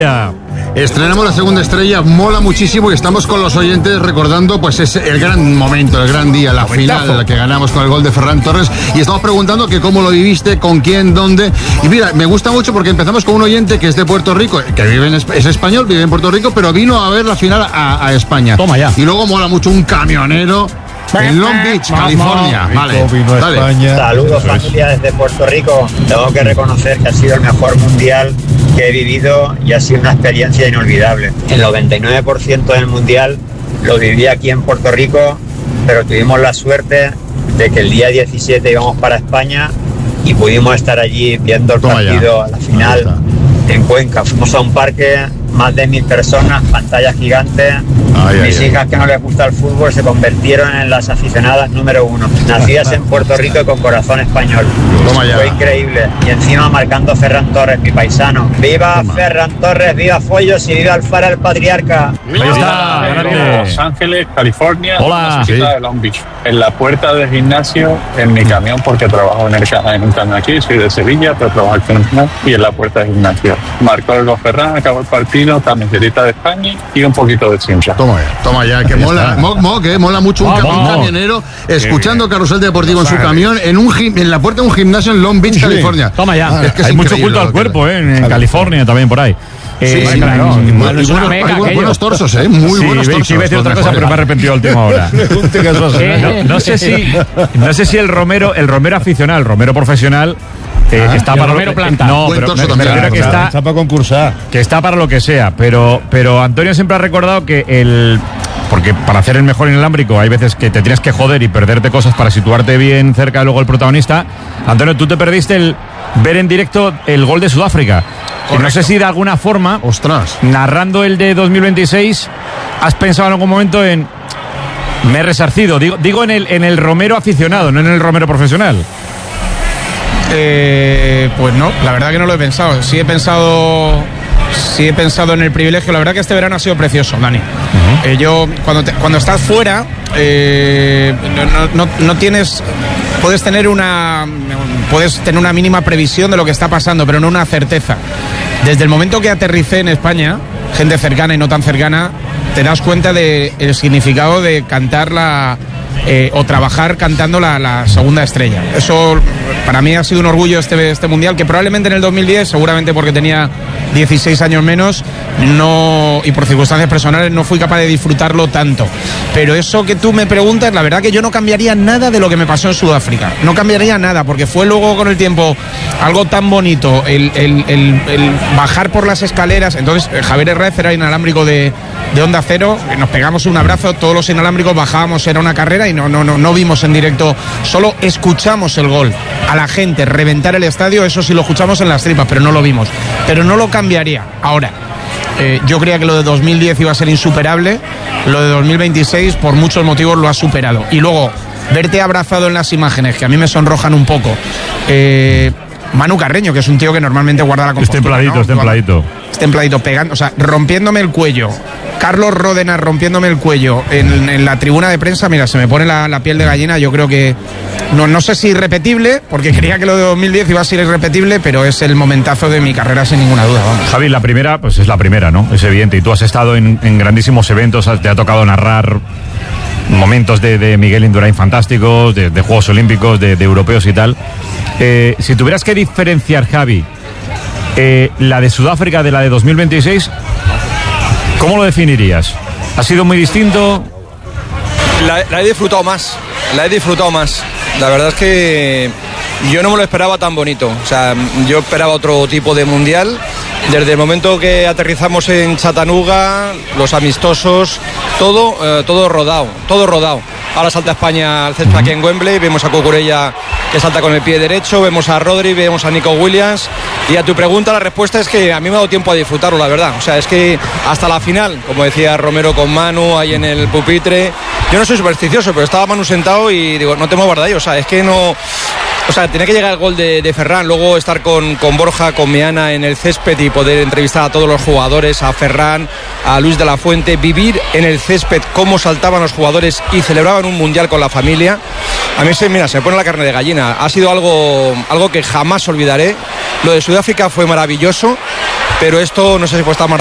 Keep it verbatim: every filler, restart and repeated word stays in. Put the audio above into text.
Estrenamos la segunda estrella, mola muchísimo y estamos con los oyentes recordando pues ese, el gran momento, el gran día, la Momentazo. final, la que ganamos con el gol de Ferran Torres, y estamos preguntando que cómo lo viviste, con quién, dónde. Y mira, me gusta mucho porque empezamos con un oyente que es de Puerto Rico, que vive en, es español, vive en Puerto Rico, pero vino a ver la final a, a España. Toma ya. Y luego mola mucho un camionero en Long Beach, California. Vale, dale. Saludos, familia, desde Puerto Rico. Tengo que reconocer que ha sido el mejor mundial que he vivido y ha sido una experiencia inolvidable. El noventa y nueve por ciento del mundial lo viví aquí en Puerto Rico, pero tuvimos la suerte de que el día diecisiete íbamos para España y pudimos estar allí viendo el partido a la final en Cuenca. Fuimos a un parque, más de mil personas, pantalla gigante. Ay, Mis ay, hijas ay. que no les gusta el fútbol se convirtieron en las aficionadas número uno. Nacidas en Puerto Rico y con corazón español. Fue increíble. Y encima marcando Ferran Torres, mi paisano. ¡Viva Toma. Ferran Torres! ¡Viva Follos! ¡Y viva el Fara el Patriarca! Ahí está, en Los Ángeles, California. Hola. Sí. de Long Beach. En la puerta del gimnasio, en mi camión, porque trabajo en, el, en un camión aquí, soy de Sevilla, pero trabajo aquí en un camión, y en la puerta del gimnasio. Marcó el gol Ferran, acabó el partido, camiseta de España y un poquito de cincha. Toma ya, toma ya, que mola, mo, mo, que mola mucho un, cam, un camionero escuchando Carrusel Deportivo en su camión en un en la puerta de un gimnasio en Long Beach, sí. California. Toma ya. Ah, es que hay es mucho culto al cuerpo, ¿eh? En, en California también por ahí. Eh, sí, sí, claro. Muy, muy, muy, bueno, hay buenos, buenos torsos, ¿eh? Muy sí, buenos torsos. Sí, iba a decir otra cosa, pero me he arrepentido a última hora. no, no sé si, no sé si el Romero, el Romero aficionado, el Romero profesional. Eh, ah, está para Romero lo que, planta. No, pero me, me refiero que está, está para concursar. Que está para lo que sea, pero, pero Antonio siempre ha recordado que el... Porque para hacer el mejor inalámbrico hay veces que te tienes que joder y perderte cosas para situarte bien cerca de luego el protagonista. Antonio, tú te perdiste el ver en directo el gol de Sudáfrica. Correcto. No sé si de alguna forma, ostras, narrando el de dos mil veintiséis, has pensado en algún momento en... Me he resarcido, digo, digo en, el, en el Romero aficionado, no en el Romero profesional. Eh, pues no, la verdad que no lo he pensado. Sí he pensado, sí he pensado en el privilegio. La verdad que este verano ha sido precioso, Dani. Uh-huh. Eh, yo cuando te, cuando estás fuera, eh, no, no, no tienes, puedes tener una, puedes tener una mínima previsión de lo que está pasando, pero no una certeza. Desde el momento que aterricé en España, gente cercana y no tan cercana, te das cuenta del significado de cantar la Eh, o trabajar cantando la, la segunda estrella. Eso para mí ha sido un orgullo este, este mundial, que probablemente en el dos mil diez, seguramente porque tenía dieciséis años menos, no, y por circunstancias personales no fui capaz de disfrutarlo tanto. Pero eso que tú me preguntas, la verdad que yo no cambiaría nada de lo que me pasó en Sudáfrica. No cambiaría nada, porque fue luego con el tiempo algo tan bonito, el, el, el, el bajar por las escaleras. Entonces Javier Herrera era inalámbrico de, de Onda Cero, nos pegamos un abrazo, todos los inalámbricos bajábamos, era una carrera y no, no, no, no vimos en directo, solo escuchamos el gol, a la gente reventar el estadio, eso sí lo escuchamos en las tripas, pero no lo vimos, pero no lo cambiaría. Ahora, eh, yo creía que lo de dos mil diez iba a ser insuperable, lo de dos mil veintiséis por muchos motivos lo ha superado, y luego verte abrazado en las imágenes, que a mí me sonrojan un poco, eh, Manu Carreño, que es un tío que normalmente guarda la compostura, es templadito, ¿no? es templadito es templadito, pegando, o sea, rompiéndome el cuello, Carlos Ródenas rompiéndome el cuello en, en la tribuna de prensa, mira, se me pone la, la piel de gallina. Yo creo que no, no sé si irrepetible, porque creía que lo de dos mil diez iba a ser irrepetible, pero es el momentazo de mi carrera sin ninguna duda, vamos. Javi, la primera, pues es la primera, ¿no? Es evidente, y tú has estado en, en grandísimos eventos, te ha tocado narrar momentos de, de Miguel Indurain fantásticos, de, de Juegos Olímpicos, de, de europeos y tal. Eh, si tuvieras que diferenciar, Javi, eh, la de Sudáfrica de la de dos mil veintiséis, ¿cómo lo definirías? ¿Ha sido muy distinto? La, la he disfrutado más, la he disfrutado más. La verdad es que yo no me lo esperaba tan bonito. O sea, yo esperaba otro tipo de mundial. Desde el momento que aterrizamos en Chattanooga, los amistosos, todo, eh, todo rodado, todo rodado. Ahora salta España al césped aquí en Wembley, vemos a Cucurella que salta con el pie derecho, vemos a Rodri, vemos a Nico Williams. Y a tu pregunta la respuesta es que a mí me ha dado tiempo a disfrutarlo, la verdad. O sea, es que hasta la final, como decía Romero con Manu ahí en el pupitre, yo no soy supersticioso, pero estaba Manu sentado y digo, no te muevas de ahí, o sea, es que no... O sea, tenía que llegar el gol de, de Ferran, luego estar con, con Borja, con Meana en el césped y poder entrevistar a todos los jugadores, a Ferran, a Luis de la Fuente, vivir en el césped cómo saltaban los jugadores y celebraban un mundial con la familia. A mí se, mira, se me pone la carne de gallina. Ha sido algo, algo que jamás olvidaré. Lo de Sudáfrica fue maravilloso, pero esto no sé si puede estar más